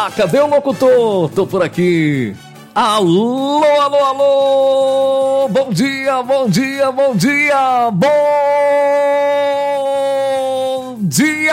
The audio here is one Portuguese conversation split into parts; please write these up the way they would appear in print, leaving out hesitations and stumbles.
Cadê o locutor? Tô por aqui. Alô, alô, alô! Bom dia, bom dia, bom dia! Bom dia!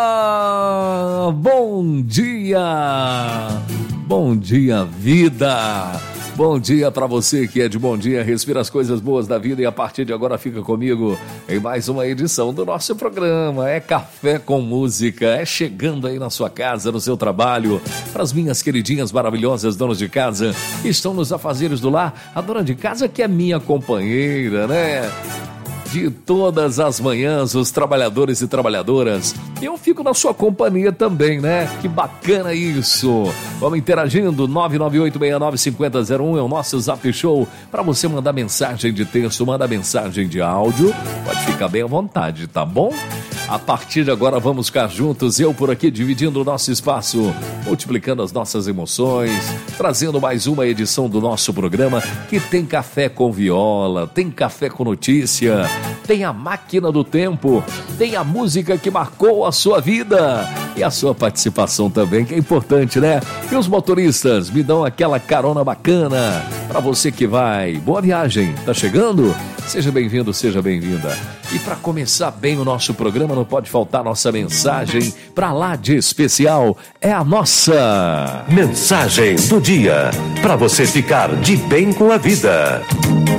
Bom dia! Bom dia, vida! Bom dia para você que é de bom dia, respira as coisas boas da vida e a partir de agora fica comigo em mais uma edição do nosso programa. É Café com Música, é chegando aí na sua casa, no seu trabalho, para as minhas queridinhas maravilhosas donas de casa que estão nos afazeres do lar, a dona de casa que é minha companheira, né? De todas as manhãs, os trabalhadores e trabalhadoras. Eu fico na sua companhia também, né? Que bacana isso! Vamos interagindo, 998695001 é o nosso Zap Show para você mandar mensagem de texto, mandar mensagem de áudio. Pode ficar bem à vontade, tá bom? A partir de agora vamos ficar juntos, eu por aqui dividindo o nosso espaço, multiplicando as nossas emoções, trazendo mais uma edição do nosso programa que tem café com viola, tem café com notícia, tem a máquina do tempo, tem a música que marcou a sua vida e a sua participação também, que é importante, né? E os motoristas me dão aquela carona bacana para você que vai. Boa viagem, tá chegando? Seja bem-vindo, seja bem-vinda. E para começar bem o nosso programa, não pode faltar nossa mensagem para lá de especial. É a nossa mensagem do dia, para você ficar de bem com a vida.